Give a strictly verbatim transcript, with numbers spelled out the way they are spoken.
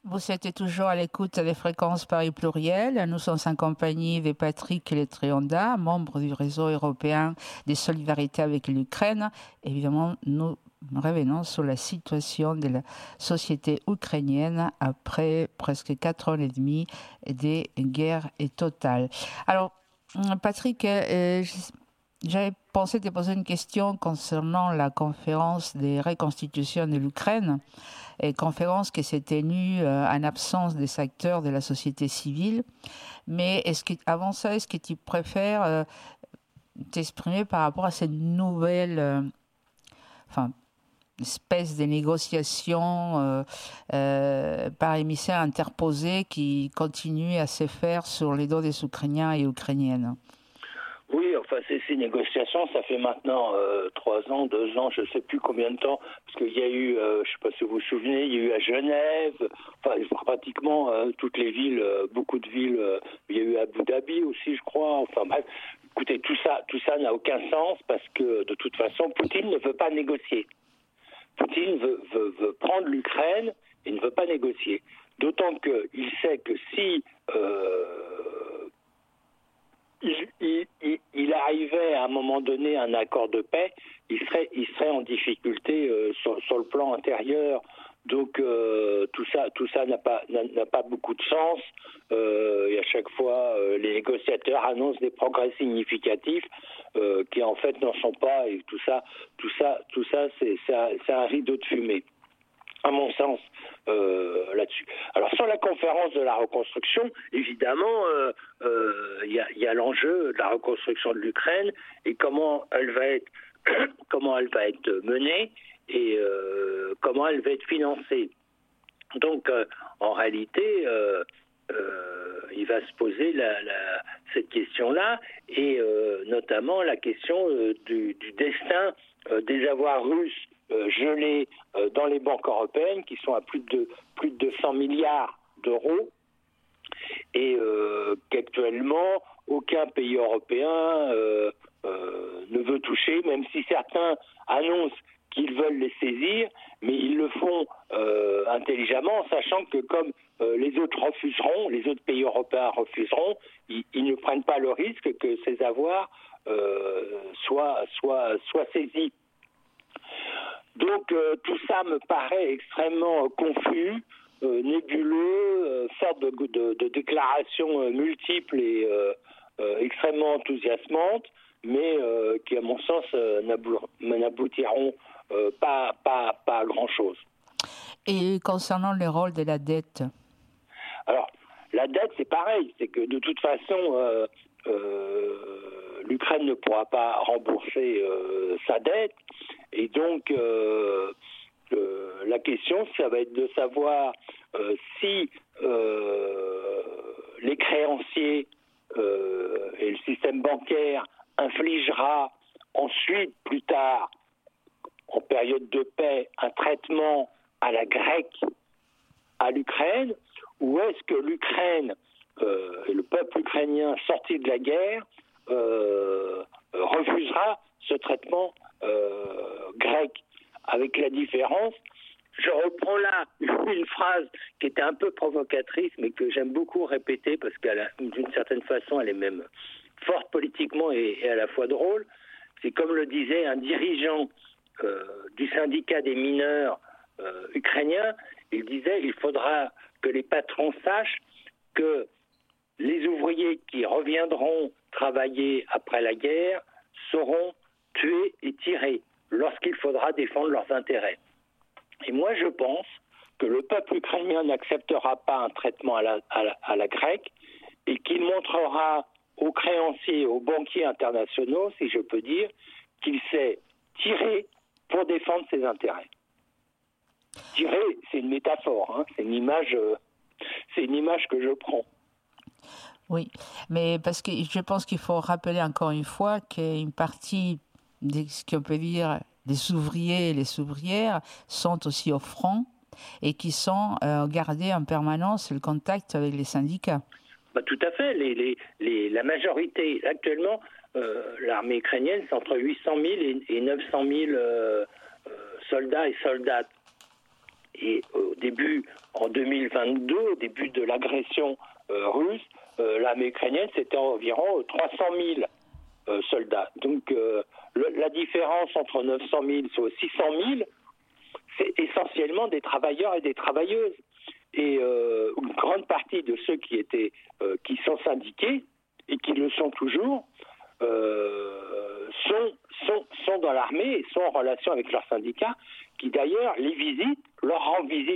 Vous êtes toujours à l'écoute des fréquences Paris Pluriel. Nous sommes en compagnie de Patrick Letrionda, membre du réseau européen de solidarité avec l'Ukraine. Évidemment, nous revenons sur la situation de la société ukrainienne après presque quatre ans et demi de guerre totale. Alors, Patrick, euh, j'avais pensé te poser une question concernant la conférence de reconstitution de l'Ukraine. Et conférence qui s'est tenue euh, en absence des acteurs de la société civile. Mais est-ce que, avant ça, est-ce que tu préfères euh, t'exprimer par rapport à cette nouvelle euh, enfin, espèce de négociation euh, euh, par émissaire interposé qui continue à se faire sur les dos des Ukrainiens et Ukrainiennes? Oui, enfin, ces, ces négociations, ça fait maintenant euh, trois ans, deux ans, je ne sais plus combien de temps, parce qu'il y a eu, euh, je ne sais pas si vous vous souvenez, il y a eu à Genève, enfin, pratiquement euh, toutes les villes, euh, beaucoup de villes, euh, il y a eu à Abu Dhabi aussi, je crois, enfin bref. Écoutez, tout ça, tout ça n'a aucun sens, parce que de toute façon, Poutine ne veut pas négocier. Poutine veut, veut, veut prendre l'Ukraine et ne veut pas négocier. D'autant qu'il sait que si... Euh, Il, il, il, il arrivait à un moment donné à un accord de paix, il serait, il serait en difficulté euh, sur, sur le plan intérieur. Donc euh, tout ça, tout ça n'a pas, n'a, n'a pas beaucoup de sens. Euh, et à chaque fois, euh, les négociateurs annoncent des progrès significatifs euh, qui en fait n'en sont pas. Et tout ça, tout ça, tout ça, c'est, c'est, un, c'est un rideau de fumée, à mon sens, euh, là-dessus. Alors, sur la conférence de la reconstruction, évidemment, il euh, euh, y, y a l'enjeu de la reconstruction de l'Ukraine et comment elle va être, comment elle va être menée et euh, comment elle va être financée. Donc, euh, en réalité, euh, euh, il va se poser la, la, cette question-là et euh, notamment la question euh, du, du destin euh, des avoirs russes Euh, gelés euh, dans les banques européennes qui sont à plus de plus de deux cents milliards d'euros et euh, qu'actuellement aucun pays européen euh, euh, ne veut toucher, même si certains annoncent qu'ils veulent les saisir, mais ils le font euh, intelligemment, sachant que comme euh, les autres refuseront, les autres pays européens refuseront, ils, ils ne prennent pas le risque que ces avoirs euh, soient, soient, soient saisis. Donc euh, tout ça me paraît extrêmement euh, confus, euh, nébuleux, euh, sorte de, de, de déclarations euh, multiples et euh, euh, extrêmement enthousiasmantes, mais euh, qui, à mon sens, euh, n'aboutiront euh, pas, pas, pas à grand-chose. Et concernant le rôle de la dette? Alors, la dette, c'est pareil, c'est que de toute façon, euh, euh, l'Ukraine ne pourra pas rembourser euh, sa dette. Et donc, euh, euh, la question, ça va être de savoir euh, si euh, les créanciers euh, et le système bancaire infligera ensuite, plus tard, en période de paix, un traitement à la grecque, à l'Ukraine, ou est-ce que l'Ukraine euh, et le peuple ukrainien sorti de la guerre euh, refusera ce traitement Euh, grec, avec la différence. Je reprends là une phrase qui était un peu provocatrice, mais que j'aime beaucoup répéter parce qu'elle a, d'une certaine façon, elle est même forte politiquement et, et à la fois drôle. C'est comme le disait un dirigeant euh, du syndicat des mineurs euh, ukrainiens. Il disait il faudra que les patrons sachent que les ouvriers qui reviendront travailler après la guerre seront tués et tirés lorsqu'il faudra défendre leurs intérêts. Et moi, je pense que le peuple ukrainien n'acceptera pas un traitement à la, à la, à la grecque et qu'il montrera aux créanciers, aux banquiers internationaux, si je peux dire, qu'il sait tirer pour défendre ses intérêts. Tirer, c'est une métaphore, hein, c'est une image, euh, c'est une image que je prends. Oui, mais parce que je pense qu'il faut rappeler encore une fois qu'une partie de ce qu'on peut dire les ouvriers et les ouvrières sont aussi au front et qui sont euh, gardés en permanence le contact avec les syndicats. Bah, tout à fait. Les, les, les, la majorité, actuellement, euh, l'armée ukrainienne, c'est entre huit cent mille et, et neuf cent mille euh, euh, soldats et soldates. Et au début, en deux mille vingt-deux, au début de l'agression euh, russe, euh, l'armée ukrainienne, c'était environ trois cent mille euh, soldats. Donc euh, le, la différence entre neuf cent mille et six cent mille, c'est essentiellement des travailleurs et des travailleuses. Et euh, une grande partie de ceux qui étaient, euh, qui sont syndiqués et qui le sont toujours, euh, sont, sont, sont dans l'armée et sont en relation avec leurs syndicats, qui d'ailleurs les visitent, leur rendent visite